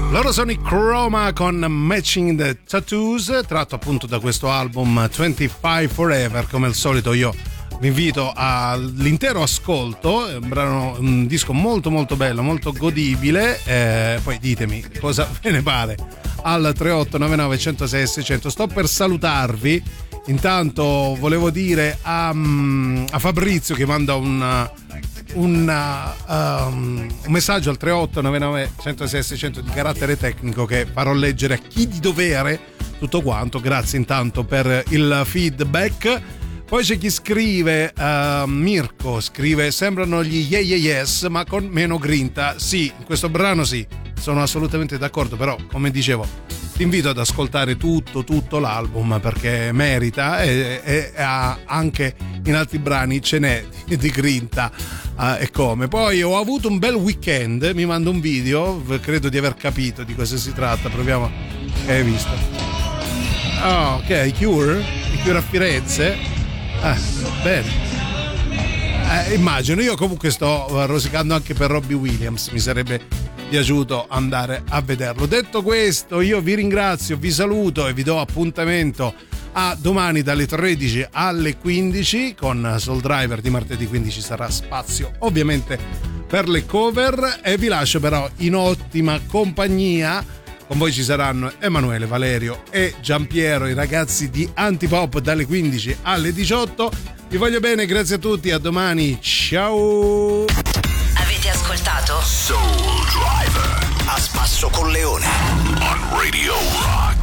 Loro sono i Chroma con Matching the Tattoos, tratto appunto da questo album 25 Forever. Come al solito io vi invito all'intero ascolto, un disco molto molto bello, molto godibile, poi ditemi cosa ve ne pare al 3899 106 600. Sto per salutarvi, intanto volevo dire a Fabrizio che manda un messaggio al 3899 106 600 di carattere tecnico che farò leggere a chi di dovere tutto quanto. Grazie intanto per il feedback. Poi c'è chi scrive, Mirko scrive: sembrano gli Yeah Yeah Yes ma con meno grinta. Sì, in questo brano sì, sono assolutamente d'accordo, però come dicevo ti invito ad ascoltare tutto l'album perché merita, e anche in altri brani ce n'è di grinta, e come. Poi ho avuto un bel weekend, mi mando un video, credo di aver capito di cosa si tratta, proviamo. Hai visto? Oh, ok, Cure a Firenze. Bene. Immagino, io comunque sto rosicando anche per Robbie Williams, mi sarebbe piaciuto andare a vederlo. Detto questo, io vi ringrazio, vi saluto e vi do appuntamento a domani dalle 13 alle 15 con Soul Driver. Di martedì quindi ci sarà spazio ovviamente per le cover, e vi lascio però in ottima compagnia. Con voi ci saranno Emanuele, Valerio e Giampiero, i ragazzi di Antipop, dalle 15 alle 18. Vi voglio bene, grazie a tutti, a domani, ciao. Avete ascoltato Soul Driver a spasso con Leone on Radio Rock.